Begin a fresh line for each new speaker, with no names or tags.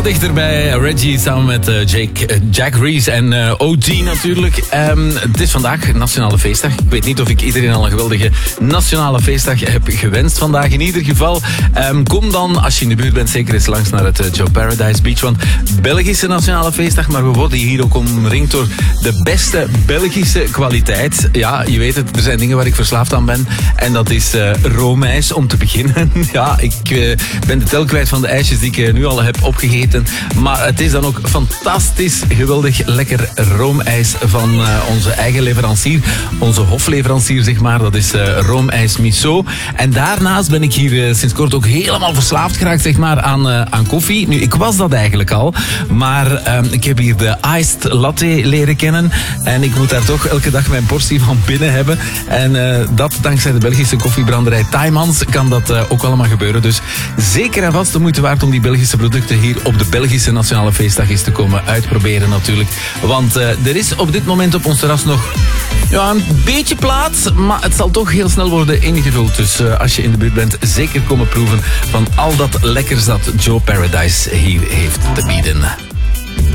wat dichterbij. Reggie samen met Jack Reese en OG natuurlijk. Het is vandaag Nationale Feestdag. Ik weet niet of ik iedereen al een geweldige Nationale Feestdag heb gewenst vandaag. In ieder geval, kom dan, als je in de buurt bent, zeker eens langs naar het Joe Paradise Beach. Want Belgische Nationale Feestdag, maar we worden hier ook omringd door de beste Belgische kwaliteit. Ja, je weet het, er zijn dingen waar ik verslaafd aan ben. En dat is roomijs, om te beginnen. Ja, ik ben de tel kwijt van de ijsjes die ik nu al heb opgegeten. Maar het is dan ook fantastisch, geweldig lekker roomijs van onze eigen leverancier. Onze hofleverancier, zeg maar. Dat is roomijs Miso. En daarnaast ben ik hier sinds kort ook helemaal verslaafd geraakt, zeg maar, aan koffie. Nu, ik was dat eigenlijk al. Maar ik heb hier de iced latte leren kennen. En ik moet daar toch elke dag mijn portie van binnen hebben. En dat dankzij de Belgische koffiebranderij Taimans kan dat ook allemaal gebeuren. Dus zeker en vast de moeite waard om die Belgische producten hier op de Belgische Nationale Feestdag eens te komen uitproberen natuurlijk. Want er is op dit moment op ons terras nog een beetje plaats, maar het zal toch heel snel worden ingevuld. Dus als je in de buurt bent, zeker komen proeven van al dat lekkers dat Joe Paradise hier heeft te bieden.